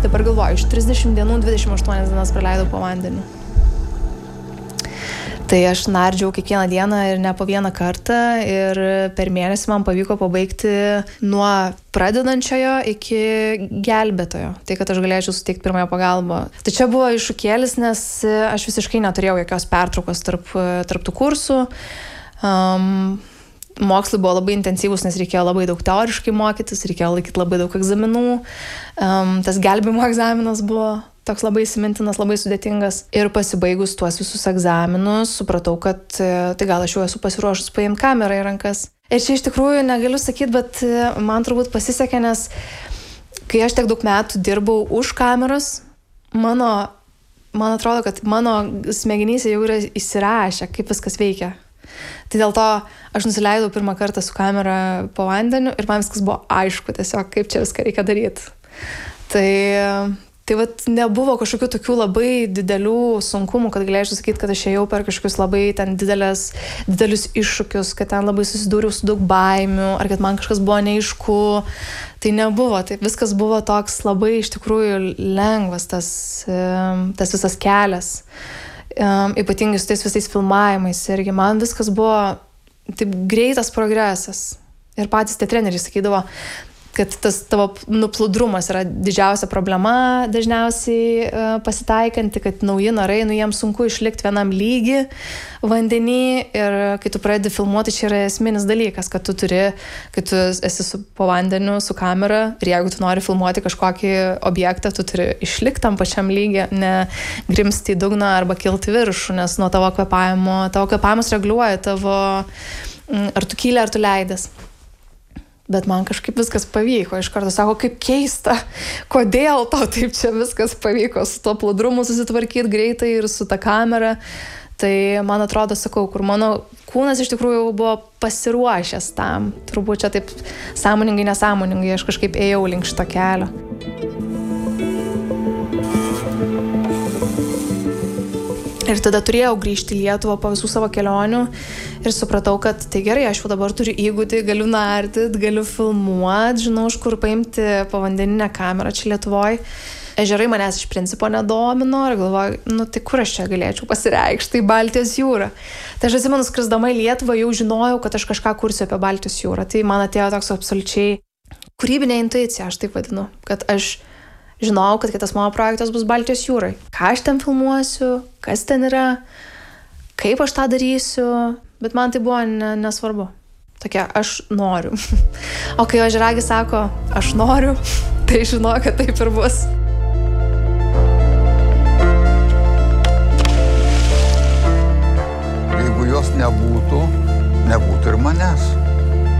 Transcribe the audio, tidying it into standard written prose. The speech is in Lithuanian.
dabar galvoju, iš 30 dienų 28 dienas praleidau po vandeniu. Tai aš nardžiau kiekvieną dieną ir ne po vieną kartą ir per mėnesį man pavyko pabaigti nuo pradedančiojo iki gelbėtojo. Tai, kad aš galėčiau suteikti pirmąją pagalbą. Tai čia buvo iššūkėlis, nes aš visiškai neturėjau jokios pertraukos tarp tų kursų. Mokslai buvo labai intensyvus, nes reikėjo labai daug teoriškai mokytis, reikėjo laikyti labai daug egzaminų. Tas gelbėjimo egzaminas buvo toks labai įsimintinas, labai sudėtingas. Ir pasibaigus tuos visus egzaminus, supratau, kad tai gal aš jau esu pasiruošus paimti kamerą į rankas. Ir čia iš tikrųjų negaliu sakyti, bet man turbūt pasisekė, nes kai aš tiek daug metų dirbau už kameros, man atrodo, kad mano smegenyse jau yra įsirašę, kaip viskas veikia. Tai dėl to aš nusileidau pirmą kartą su kamera po vandeniu ir man viskas buvo aišku tiesiog, kaip čia viską reikia daryti. Tai vat nebuvo kažkokių tokių labai didelių sunkumų, kad galėčiau sakyti, kad aš ėjau per kažkokius labai ten didelius iššūkius, kad ten labai susidūriau su daug baimių, ar kad man kažkas buvo neaišku. Tai nebuvo, tai viskas buvo toks labai iš tikrųjų lengvas tas visas kelias. Ypatingai su tais visais filmavimais irgi man viskas buvo taip greitas progresas. Ir patys tie treneriai sakydavo, kad tas tavo nuplūdrumas yra didžiausia problema dažniausiai pasitaikanti, kad nauji narai, jiems sunku išlikti vienam lygi vandenį ir kai tu pradedi filmuoti, čia yra esminis dalykas, kad tu esi po vandeniu su kamera ir jeigu tu nori filmuoti kažkokį objektą, tu turi išlikti tam pačiam lygi, ne grimsti į dugną arba kilti viršų, nes nuo tavo kvėpavimas reguliuoja ar tu kyli, ar tu leidas. Bet man kažkaip viskas pavyko. Iš karto sako, kaip keista, kodėl tau taip čia viskas pavyko su tuo plūdrumu susitvarkyti greitai ir su ta kamera. Tai man atrodo, sakau, kur mano kūnas iš tikrųjų buvo pasiruošęs tam. Turbūt čia taip sąmoningai, nesąmoningai aš kažkaip ėjau link šito kelio. Ir tada turėjau grįžti į Lietuvą po visų savo kelionių ir supratau, kad tai gerai, aš jau dabar turiu įgūdį, galiu nardyti, galiu filmuoti, žinau, iš kur paimti povandeninę kamerą čia Lietuvoje. Ežerai manęs iš principo nedomino ir galvoju, tai kur aš čia galėčiau pasireikšti, tai Baltijos jūra. Tai aš atsimenu, skrisdama į Lietuvą jau žinojau, kad aš kažką kursiu apie Baltijos jūrą. Tai man atėjo toks absoliučiai kūrybinė intuicija, aš taip vadinu, kad aš žinau, kad kitas mano projektas bus Baltijos jūrai. Ką aš ten filmuosiu, kas ten yra, kaip aš tą darysiu, bet man tai buvo nesvarbu. Tokia, aš noriu. O kai ožiaragis sako, aš noriu, tai žinau, kad taip ir bus. Jeigu jos nebūtų ir manęs.